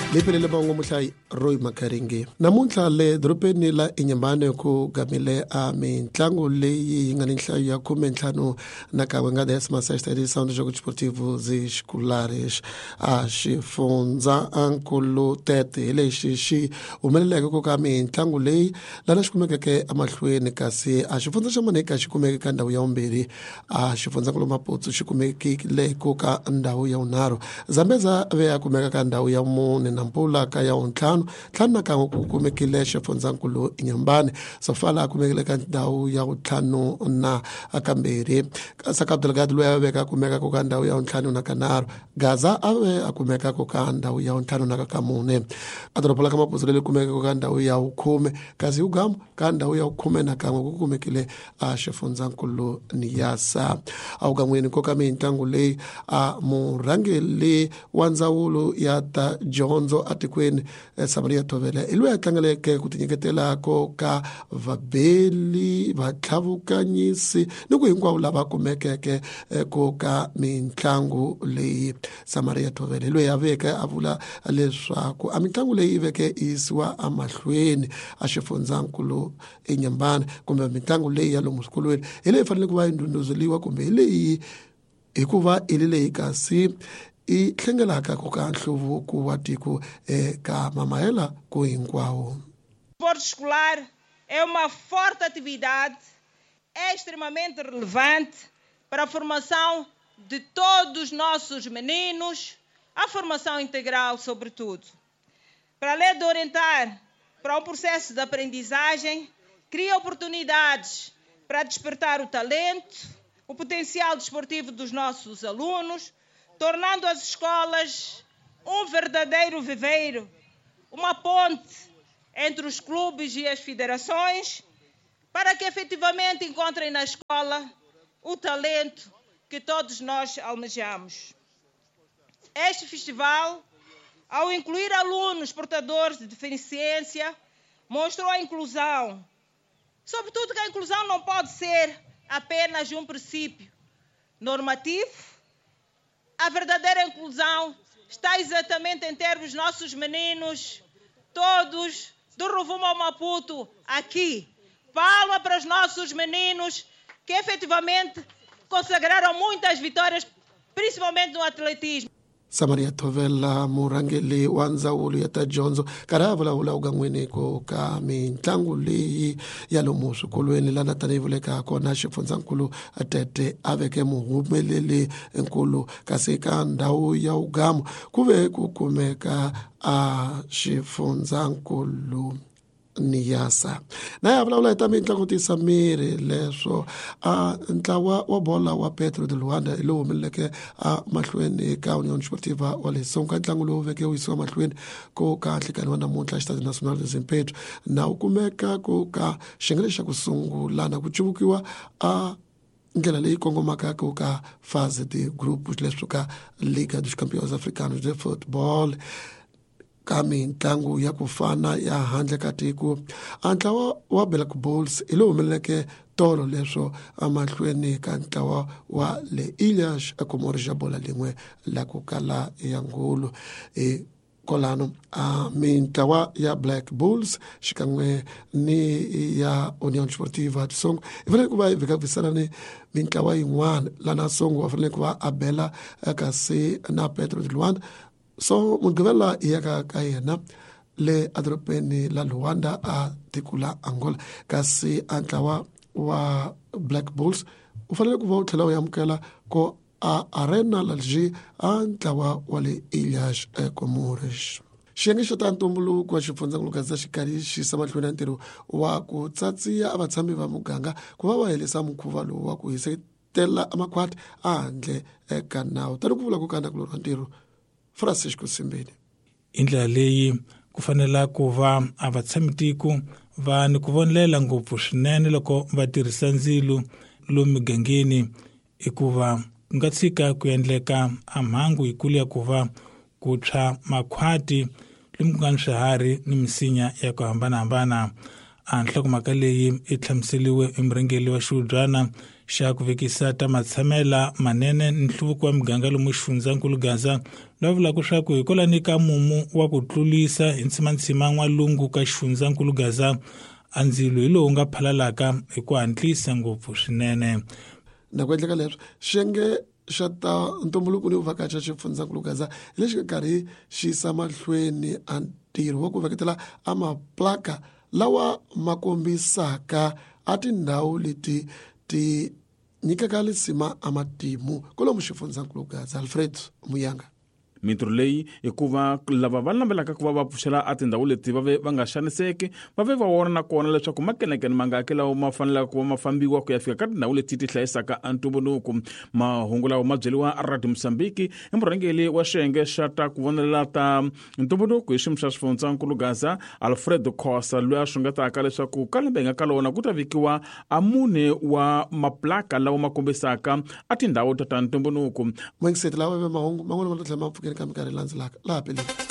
Lipelele bango muhlai Roy Makaringi. Namuntlha le dropeni la Inyambane ku gamile a mitlangu leyi nga ni nhlayo ya 15 na kan'we nga 16 edição do Jogo Desportivo Escolares a xifundzankulu Tete lexi xi humeleleke ku ka mitlangu leyi lana xi kumekeke emahlweni kasi a xifundza xa Manika xi kumeke ka ndhawu ya vumbirhi a xifundzankulu Maputo xi kumekile ku ka ndhawu ya vunharhu. Zambeza ve ya kumeka ka ndhawu ya mune na Mpula ka ya ntlhanu na kan'we ku kumekile xifundzankulu Inyambane Sofala a kumekile ka ndhawu ya ntlhanu na kambirhi kasi Cabo Delgado loyi a veka kumeka ku ka ndhawu ya ntlhanu na kanharhu Gaza a ve a kumeka ku ka ndhawu ya ntlhanu na kamune Adoropola ka Maputo leyi kumeka ku ka ndhawu ya 10 kasi Ugamo ka ndhawu ya 10 na kan'we ku kumekile a xifundzankulu Niassa a ugan'weni ko ka mitlangu leyi a murhangeli wa ndzawulo ya ta dyondzo atikweni Samaria Tovela iloyi a tlangeleke ku tinyiketela ko ka vabeli vatlhavukanyisi ni ku hinkwavo lava kumekeke ko ka mitlangu leyi Samaria Tovela iloyi a veke a vula leswaku a mitlangu leyi veke yisiwa amahlweni a xifundzankulu Inyambane kumbe mitlangu leyi ya lomu swikolweni hi leyi fanele ku va ndhundhuzeliwa kumbe hi leyi hikuva leyi kasi i hlengelaka ku ka nhluvuko wa tiko ka mamahela ku hinkwawo. O desporto escolar é uma forte atividade, é extremamente relevante para a formação de todos os nossos meninos, a formação integral sobretudo. Para além de orientar para um processo de aprendizagem, cria oportunidades para despertar o talento, o potencial desportivo dos nossos alunos, tornando as escolas um verdadeiro viveiro, uma ponte entre os clubes e as federações, para que efetivamente encontrem na escola o talento que todos nós almejamos. Este festival, ao incluir alunos portadores de deficiência, mostrou a inclusão. Sobretudo que a inclusão não pode ser apenas um princípio normativo. A verdadeira inclusão está exatamente em termos dos nossos meninos, todos do Ruvumo ao Maputo, aqui. Palma para os nossos meninos que efetivamente consagraram muitas vitórias, principalmente no atletismo. Samaria Tovela murangeli wa ndzawulo ya ta dyondzo karhi a vulavula ugan'weni ko ka mitlangu leyi ya lomu swikolweni lana tanihi vuleka kona xifundzankulu Tete a veke muhumeleli nkulu kasi ka ndhawu ya Ugamo ku ve ku kumeka a xifundzankulu Niassa na ya vulavula ta mitlangu tisa miri leswo a ntlawa wa bola wa Petro de Luanda lowu humeleleke a mahlweni ka União Desportiva wa Lesong ka ntlangu lowu veke wisiwa mahlweni ko ka nhlikani wa namuntlha Estádio Nacional de Zimpeto na u kumeka ko ka xiyenge xa ku sungula na ku cuvukiwa a ndlela leyi kongomaka ko ka fase de grupos leswo ka Liga dos Campeões Africanos de Futebol ka mitlangu ya kufana ya handle ka tiko a ntlawa wa Black Bulls lowu humeleleke tolo leswo amahlweni ka ntlawa wa le Ilhas Comores ja bola lingwe la ku kala ya ngulu kolano a mitlawa ya Black Bulls xikan'we ni ya União Desportiva de Songo i fanele ku va vika visana ni mitlawa yin'wana lana Songo va fanele ku va a bela kasi na Petro de Luanda so mugqivela ya ka yena le adropeni la Luanda a tikula Angola kasi antlawa wa Black Bulls u fanele ku va u tlhela u yamukela ko a Arena Lalji a ntlawa wa le Ilhas Comores. Xiyenge xo ta ntumbuluko wa xifundzankulu kasi xikarhi xi yisa mahlweni ya ntirho wa ku tsatsiya a vatshami va muganga ku va va helisa mukhuva lowu wa ku hisetela amakhwati a handle eka nawu tani ku vula ku kanakulori wa ntirho Francisco Simbeni. Indlela leyi ku fanela ku va a vatshami-tiko va ni ku vonelela ngopfu swinene loko va tirhisa ndzilo lomu migangeni hikuva ku nga tshika ku endleka a mhangu yikulu ya ku va ku tshwa makhwati lomu ku nga ni swiharhi ni misinya ya ku hambanahambana a nhlokomhaka leyi i hlamuseliwe emurhangeri wa xihubyana xa ku vekisa ta matshamela manene nhluvuko wa miganga lomu xifundzankulu Gaza la vulaka swa ku hikolani ka mumu wa ku tlulisa hi ntshimantshima n'walungu ka xifundzankulu Gaza a ndzilo hi lowu nga phalalaka hi ku hantlisa ngopfu swinene. Na ku endleka leswi xiyenge xa ta ntumbuluko ni vuvakacha xifundzankulu Gaza hi lexi karhi xi yisa mahlweni a ntirho wa ku veketela a maplaka lawa ma kombisaka a tindhawu leti ti nyikaka lisima a matimu kolomu xifundzankulu Gaza. Alfred Muyanga. Mintirho leyi i ku va lava va navelaka ku va va pfuxela a tindhawu leti va nga xaniseki va vona na kona leswaku makenekene ma nga lawa ma fanelaka ku va ma fambiwa ku ya fika ka tindhawu leti ti hlayisaka a ntumbuluko. Mahungu lawa ma byeliwa Radio Mozambique hi murhangeli wa xiyenge xa ta ku vonelela ta ntumbuluko hi xiyimo xa xifundzankulu Gaza Alfred Khosa, loyi a xungetaka leswaku ka lembe nga ka lona ku ta vekiwa a mune wa maplaka lawa ma kombisaka a tindhawu ta ntumbuluko. Moyingiseti lawa ve mahungu man'wana ma ta tlhela ma pfukeni ka minkarhi landzelaka laha peleni.